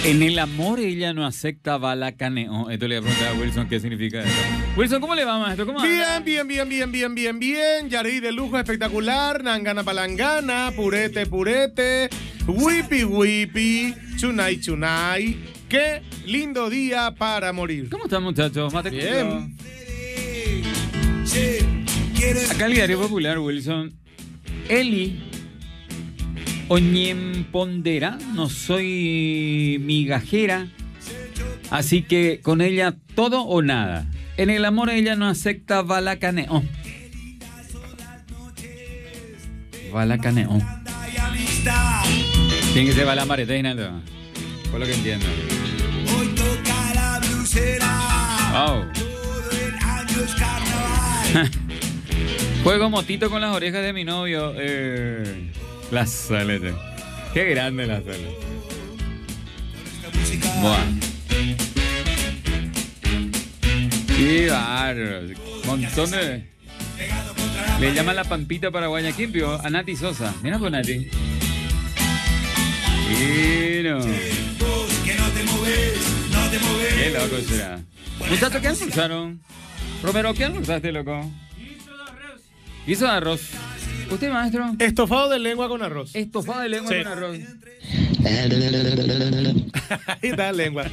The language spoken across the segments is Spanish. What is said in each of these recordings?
En el amor ella no acepta balacaneo. Esto le voy a preguntar a Wilson qué significa eso. Wilson, ¿cómo le va, maestro? ¿Cómo anda? Bien. Yari de lujo espectacular. Nangana palangana. Purete. Wipi. Chunay. Qué lindo día para morir. ¿Cómo están, muchachos? Mate Bien. Acá el diario popular, Wilson. Eli Oñempondera, no soy migajera, así que con ella todo o nada. En el amor ella no acepta balacaneo. Balacaneo. Tiene que ser balamareta, ¿no? Por lo que entiendo. Hoy toca la blusera. Oh. Todo el año es carnaval. Juego motito con las orejas de mi novio. La salete. Qué grande la salete. Bueno. Qué bárbaro. Montón de... Le llaman la pampita paraguaya. ¿Quién vio? A Nati Sosa. Mira con Nati. Bueno. Qué loco será. Muchachos, ¿qué almorzaron? Romero, ¿qué almorzaste, loco? Guiso de arroz. ¿Usted, maestro? Estofado de lengua con arroz. Estofado de lengua con arroz. Ahí está la lengua.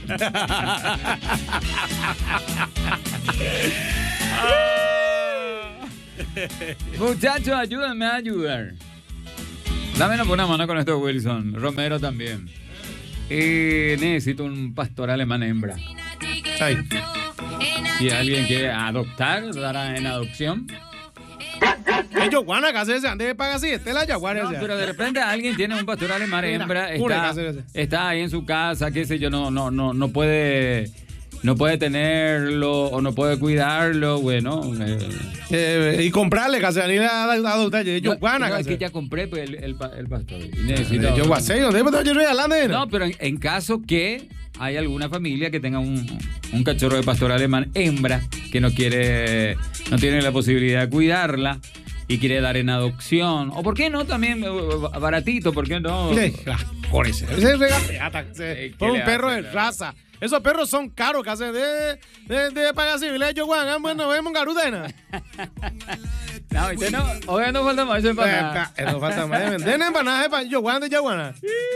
Muchachos, ayúdenme a ayudar. Dame una mano con esto, Wilson. Romero también. Necesito un pastor alemán hembra. Ay. Si alguien quiere adoptar, dará en adopción. Ellos guana acá se ande de paga así, la yaguara. No, pero de repente alguien tiene un pastor alemán hembra, está ahí en su casa, qué sé yo, no puede tenerlo o no puede cuidarlo, bueno. Y comprarle, casi a adoptar. Ellos guana no, acá. es que ya compré pues, el pastor. Y necesito. Yo guasé, ¿dónde estoy regalando? No, pero en caso que hay alguna familia que tenga un cachorro de pastor alemán hembra que no tiene la posibilidad de cuidarla y quiere dar en adopción, o por qué no también baratito, por qué no. Por ese regateata. Un perro de raza. Esos perros son caros, casi de pagar civil. Ellos guan, bueno, vemos garudena. No, usted no, hoy no falta más empanadas. No falta más. Den empanadas de Yaguana de Yaguana.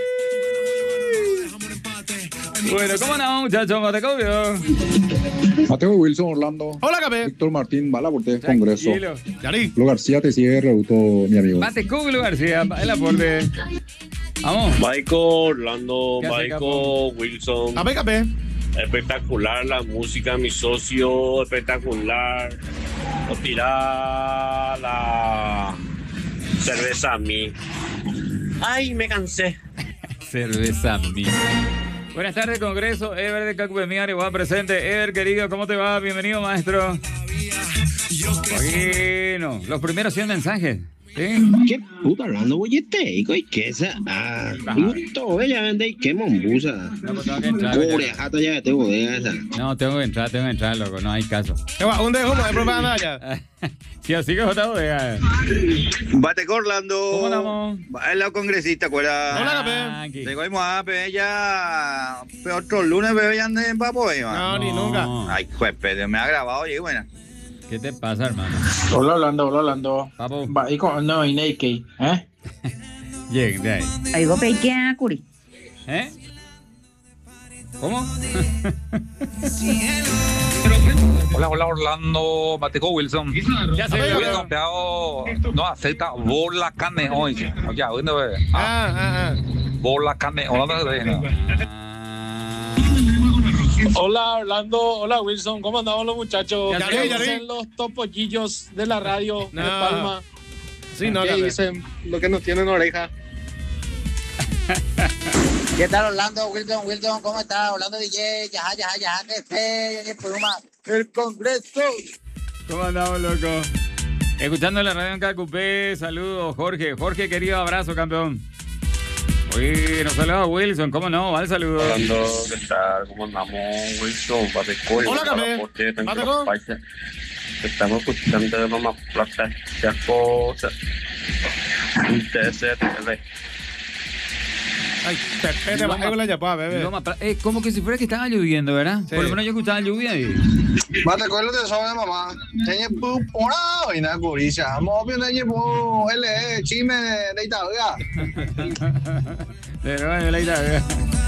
Bueno, ¿cómo andamos, muchachos? Mateo Wilson, Orlando. Hola, Capé. Víctor Martín, Bala Porté, Congreso. Yari. Lo García te sigue reduto, mi amigo. Matecuglo García, el aporte. Vamos. Michael, Orlando, ¿Qué hace, Michael, capo? Wilson. Capé. Espectacular la música, mi socio, espectacular. O tirar la cerveza a mí. Ay, me cansé. Cerveza a mí. Buenas tardes, Congreso. Ever de Cacupemí, Areguá presente. Ever, querido, ¿cómo te va? Bienvenido, maestro. Bueno, los primeros 100 mensajes. ¿Sí? ¿Qué puta hablando bolleteico y qué esa? Todo ella vende y qué mombusa. No, pues tengo que entrar. Pobre jato ya te bodega esa. No, tengo que entrar, loco. No hay caso. Un dejo más de propaganda allá. Si así que jota bodega. Bate con Orlando. ¿Cómo andamos? El lado congresista, ¿acuerdas? Hola, Capé. Aquí. Tengo ahí más, pero ya. Pero otro lunes, pero ya ande en papo, No, ni nunca. Ay, juez, me ha grabado, y buena. ¿Qué te pasa, hermano? Hola, Orlando. Papo. Va, y con, no, y Naked, Lleguen de ahí. Ahí vos pequeña, Curi. ¿Eh? ¿Cómo? Hola, Orlando, Mateco Wilson. Ya se Wilson, no acepta bola carne hoy. Ya, bueno, bola carne hoy. Hola, Orlando. Hola, Wilson. ¿Cómo andamos los muchachos? Ya ¿Qué sé. dicen los topollillos de la radio de No. Palma? Sí, no, ¿Qué Capé. dicen los que no tienen oreja? ¿Qué tal Orlando? Wilson, ¿cómo estás? Orlando DJ, ya, que fe, pluma. El Congreso. ¿Cómo andamos, loco? Escuchando la radio en Cacupé. Saludos, Jorge. Jorge, querido, abrazo, campeón. Oye, nos saluda Wilson, ¿cómo no? Va el saludo. Orlando, ¿qué tal? ¿Cómo andamos, Wilson? Bateco. Hola, Capé. Bateco. Estamos escuchando de Roma Plata, ya cosas. Un TSR. Ay, te bajé con la llapa, bebé. Como que si fuera que estaba lloviendo, ¿verdad? Sí. Por lo menos yo escuchaba lluvia y... Mate, ¿cuál es el de mamá? Tenía porado y nada, curicia. Vamos a ver, tenía LE, chime de Italia. Pero bueno, la Italia.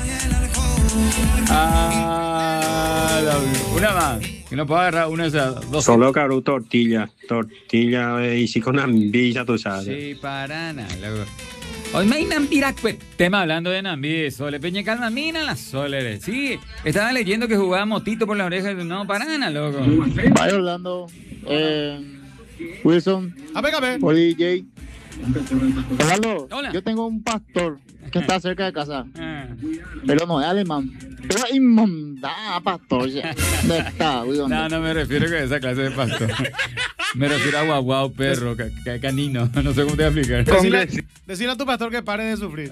Una más. Que no puedo agarrar una de esas dos. Solo caro tortilla y si con ambilla, tú sabes. Sí, para nada, loco. Hoy me hay Nambiraque. Tema hablando de Nambi, Sole Peña Calma, mina las Soleres. Sí, estaba leyendo que jugaba motito por las orejas. No, para nada, loco. Vaya Orlando, Wilson, o DJ. Orlando, hola. Yo tengo un pastor que está cerca de casa, pero no es alemán. Pero es inmunda, pastor. No me refiero a esa clase de pastor. Me refiero a guau, perro, canino. No sé cómo te voy a explicar. Decile a tu pastor que pare de sufrir.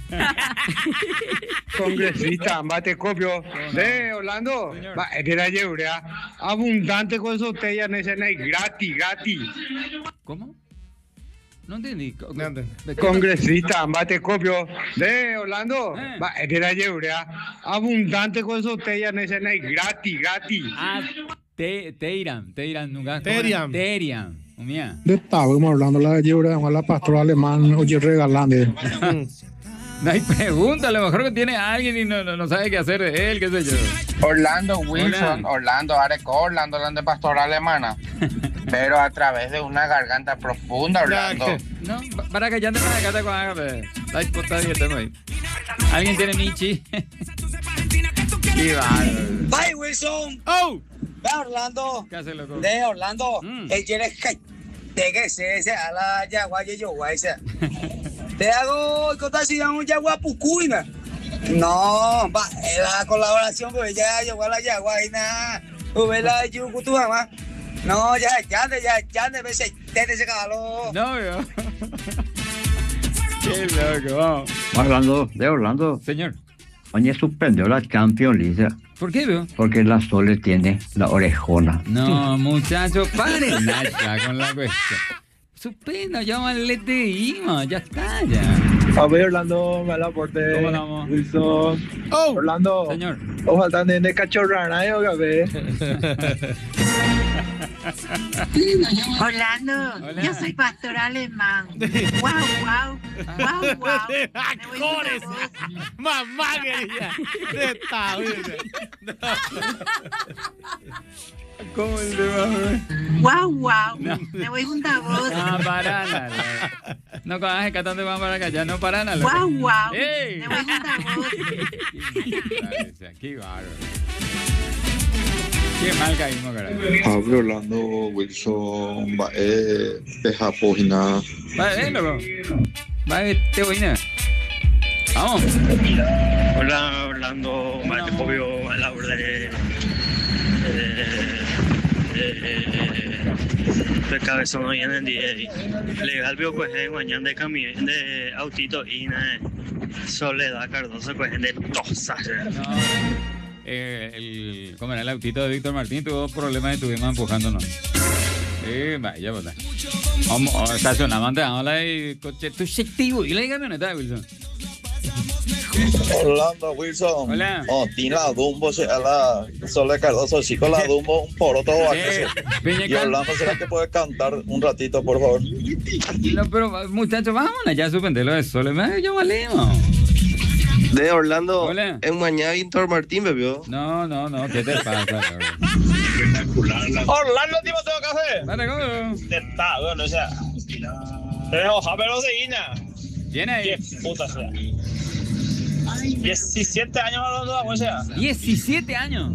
Congresista, mate copio. Orlando, que la llevrea. Abundante con sotella en escena y gratis. ¿Cómo? No entendí. Congresista, mate copio. Orlando, que la llevrea. Abundante con sotella en escena y gratis. Teiriam. De estábamos hablando la llevra con la pastora alemán, oye, regalando. No hay pregunta, a lo mejor que tiene a alguien y no sabe qué hacer de él, qué sé yo. Orlando Wilson, Orlando Areco, Orlando de pastora alemana. Pero a través de una garganta profunda, Orlando. No, para que ya te la gata con ahí. ¿Alguien tiene Michi? Bye, Wilson. Oh. Ve Orlando. ¿Qué hace, loco? De Orlando. El quiere que se a la yagua y yo guaysa. Te hago cotación un yagua pucuina. No, va, la colaboración pues ya llegó a la yagua y nada. Ubela yucutu mamá. No, ya de veces desde ese calor. No, yo. Qué loco, vamos. Orlando. Señor. Oye, suspendió la Champions League. ¿Por qué, veo? Porque la Sole tiene la orejona. No, muchachos, paren ya con la cuestión. Suspenda, ya le dimos, ya está, ya. A ver, Orlando, me la aporte. ¿Cómo vamos? Wilson. Orlando. Señor. Ojalá de cachorrana, ¿eh? Orlando, hola. Yo soy pastor alemán. Wow. Mamá querida. Está bien. ¿Cómo el de Wow. Me voy junto a vos. No, para nada. No cojas cantando más para acá, ya no para nada. Wow. ¡Ey! Me voy junto a vos. Qué bárbaro. Qué mal caímos, carajo. Pablo Orlando Wilson, deja página. Vale, loco. Vale, te voy a. Vamos. Hola, Orlando, mate copio a la hora de cabezón hoy en el día. Legal vio pues mañana de camión de autito y Soledad Cardoso pues de tosas. ¿Cómo era el autito de Víctor Martín? Tuvo problemas y estuvimos empujándonos. Sí, vaya, bota. Vamos, estacionamos, vamos a la coche. Tu shectivo y la camioneta de Wilson. Orlando Wilson. Hola. Tiene la Dumbo, la Sole Cardoso, chico, la Dumbo, un poroto. Y Orlando, ¿será que puede cantar un ratito, por favor? No, pero muchachos, vámonos ya a suspenderlo de Sole. Ya valimos. De Orlando, hola. En mañana Víctor Martín bebió. No, ¿qué te pasa? Orlando, tipo, tengo café. Dale, ¿cómo? Está, bueno, o sea. Ojalá, pero seguina. ¿Tiene ahí? Qué puta sea. 17 años hablando de o sea. 17 años.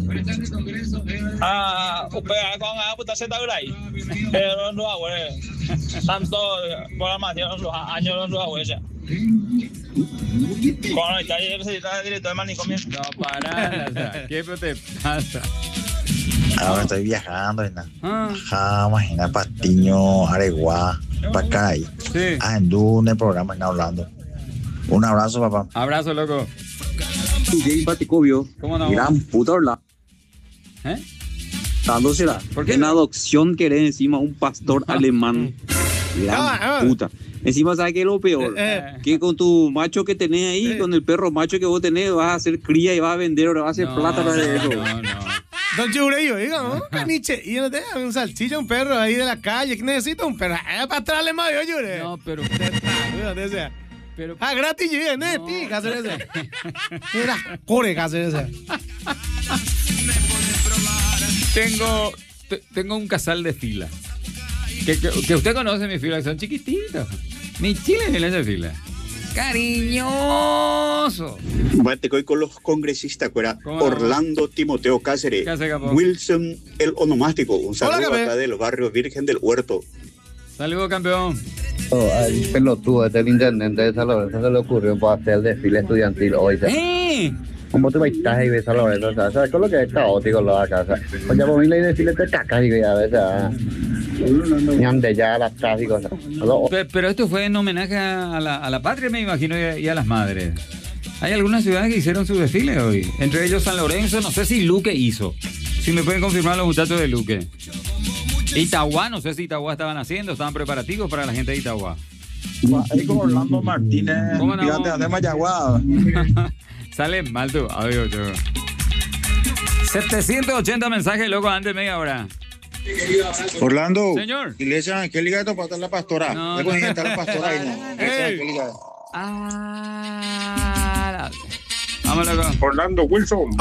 Upea con la puta seta ahí. Pero no hago, tanto programación los años no hago, o sea. Cuando está director de manicomio. No, para, ¿qué te pasa? Ahora estoy viajando y nada. Imagina Patiño, Areguá, Pacay. Sí. En el programa en hablando. Un abrazo, papá. Abrazo, loco. DJ Paticubio. ¿Cómo no? Gran puta Orlando. ¿Eh? Dándosela. ¿Por qué? En adopción querés encima un pastor alemán. La puta. Encima, ¿sabes qué es lo peor? Que con tu macho que tenés ahí, con el perro macho que vos tenés, vas a hacer cría y vas a vender, ahora vas a hacer plata para eso. Don Chureyo, diga, ¿no? Caniche, y no te da un salchicha, un perro ahí de la calle, que necesita un perro. Para atrás más, yo Jure. No, pero... Pero... gratis, yo ¿no? Ti, ¿qué hacer ese? Mira, corre, ¿qué hacer ese? Tengo un casal de fila. Que usted conoce mis filas, son chiquititos. Mi chile en esa fila. Cariñoso. Te voy con los congresistas, Orlando Timoteo Cáceres, Wilson el onomástico. Un saludo acá del barrio Virgen del Huerto. Saludos, campeón. El pelotudo del intendente de San Lorenzo se le ocurrió para hacer el desfile estudiantil hoy. ¿Cómo te vas a ir a San Lorenzo? ¿Sabes con lo que es caótico lo de acá? Oye, por mí le desfile de caca, digo ya, ¿verdad? Ñande ya las tráficos. Pero esto fue en homenaje a la patria, me imagino, y a las madres. Hay algunas ciudades que hicieron su desfile hoy. Entre ellos San Lorenzo, no sé si Luque hizo. Si me pueden confirmar los muchachos de Luque. Itagua, no sé si Itagua estaban haciendo, estaban preparativos para la gente de Itagua. Es como Orlando Martínez, gigante de Mayagua. Sale mal tú. Adiós, 780 mensajes, loco, antes de media hora. Orlando, señor. Iglesia Angélica de la pastora. No, no. Está la pastora ahí, no. Vamos, loco. Orlando Wilson.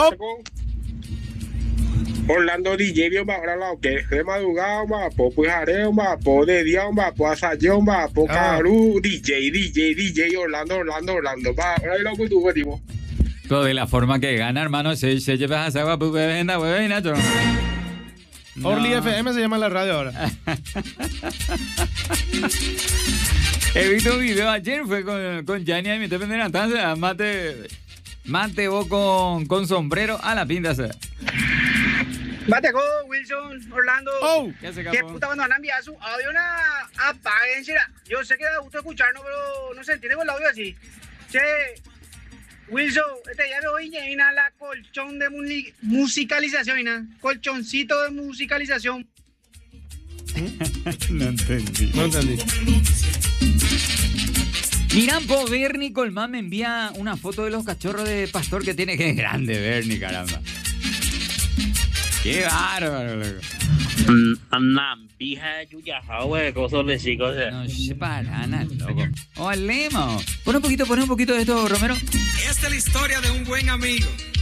Orlando DJ vio más ahora que de madrugada, más po pujareo, más po de día, más po asayo, más po caru, DJ, Orlando, va, ahora lo que tú tipo. Todo de la forma que gana, hermano, se lleva a esa agua, pues venda, pues Nacho. Orly FM se llama la radio ahora. He visto un video ayer, fue con Gianni y mi tepe de Natanza, mate vos con sombrero a la pinta. Bate con Wilson, Orlando. ¿Qué puta cuando van a enviar su audio apaguen? Yo sé que da gusto escucharnos, pero no se entiende con el audio así. Che, Wilson, este día me voy a la colchón de musicalización, colchoncito de musicalización. No entendí. Miran, Bernie Colmán me envía una foto de los cachorros de pastor que tiene, que es grande, Bernie, caramba. Qué bárbaro, loco. No se paran, loco. Olemo. Pon un poquito de esto, Romero. Esta es la historia de un buen amigo